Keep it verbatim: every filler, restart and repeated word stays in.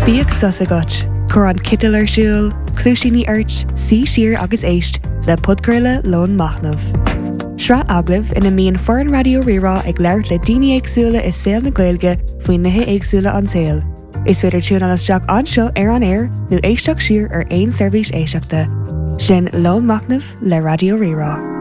Bíag sus agat, chur an citil ar siúl, clúisíní airt, sí siar agus éist le podcurla lón machnamh. Sra aglah ina míon foreign radio rirá ag leirt le daoine éagsúla is saoil na Gaeilge faoin nithe éagsúla an saoil. Is féidir tún an isteach anseo ar an air nó éisteach siar ar aon seirbhís éisteachta. Sin lón machnamh le radio rirá.